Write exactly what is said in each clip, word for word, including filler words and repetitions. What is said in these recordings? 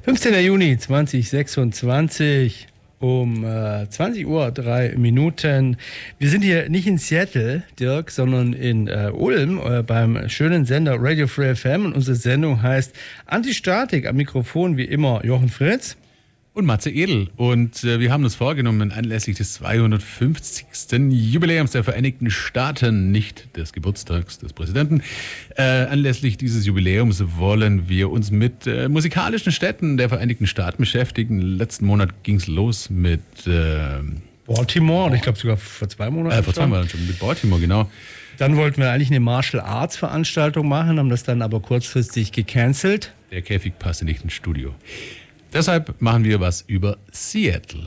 fünfzehnten Juni zweitausendsechsundzwanzig um äh, zwanzig Uhr drei Minuten. Wir sind hier nicht in Seattle, Dirk, sondern in äh, Ulm äh, beim schönen Sender Radio Free F M und unsere Sendung heißt Antistatik. Am Mikrofon wie immer Jochen Fritz. Und Matze Edel. Und äh, wir haben uns vorgenommen, anlässlich des zweihundertfünfzigsten Jubiläums der Vereinigten Staaten, nicht des Geburtstags des Präsidenten, äh, anlässlich dieses Jubiläums wollen wir uns mit äh, musikalischen Städten der Vereinigten Staaten beschäftigen. Letzten Monat ging es los mit äh, Baltimore, und ich glaube sogar vor zwei Monaten. Äh, vor zwei Monaten schon, mit Baltimore, genau. Dann wollten wir eigentlich eine Martial Arts Veranstaltung machen, haben das dann aber kurzfristig gecancelt. Der Käfig passte nicht ins Studio. Deshalb machen wir was über Seattle.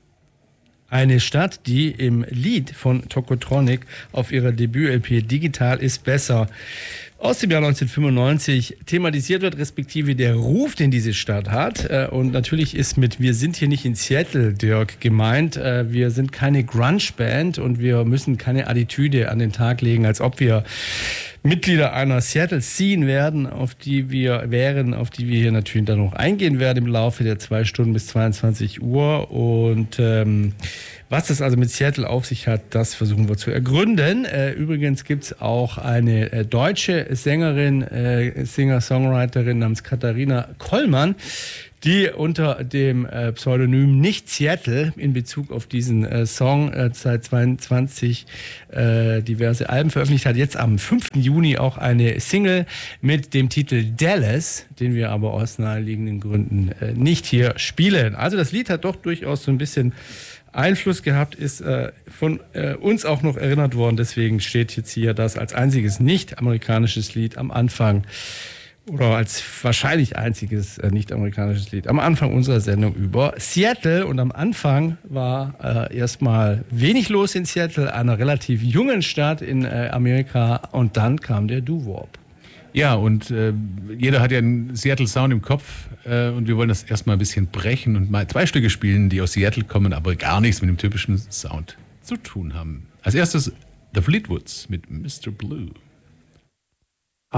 Eine Stadt, die im Lied von Tokotronic auf ihrer Debüt-L P Digital ist besser aus dem Jahr neunzehnhundertfünfundneunzig thematisiert wird, respektive der Ruf, den diese Stadt hat. Und natürlich ist mit Wir sind hier nicht in Seattle, Dirk, gemeint. Wir sind keine Grunge-Band und wir müssen keine Attitüde an den Tag legen, als ob wir Mitglieder einer Seattle Scene werden, auf die wir wären, auf die wir hier natürlich dann noch eingehen werden im Laufe der zwei Stunden bis zweiundzwanzig Uhr. Und ähm, was das also mit Seattle auf sich hat, das versuchen wir zu ergründen. Äh, übrigens gibt es auch eine äh, deutsche Sängerin, äh, Singer-Songwriterin namens Katharina Kollmann, die unter dem äh, Pseudonym Nicht Seattle in Bezug auf diesen äh, Song äh, seit zweiundzwanzig äh, diverse Alben veröffentlicht hat. Jetzt am fünften Juni auch eine Single mit dem Titel Dallas, den wir aber aus naheliegenden Gründen äh, nicht hier spielen. Also das Lied hat doch durchaus so ein bisschen Einfluss gehabt, ist äh, von äh, uns auch noch erinnert worden. Deswegen steht jetzt hier das als einziges nicht-amerikanisches Lied am Anfang oder als wahrscheinlich einziges äh, nicht-amerikanisches Lied am Anfang unserer Sendung über Seattle. Und am Anfang war äh, erstmal wenig los in Seattle, einer relativ jungen Stadt in äh, Amerika. Und dann kam der Doo-Wop. Ja, und äh, jeder hat ja einen Seattle-Sound im Kopf äh, und wir wollen das erstmal ein bisschen brechen und mal zwei Stücke spielen, die aus Seattle kommen, aber gar nichts mit dem typischen Sound zu tun haben. Als erstes The Fleetwoods mit Mister Blue.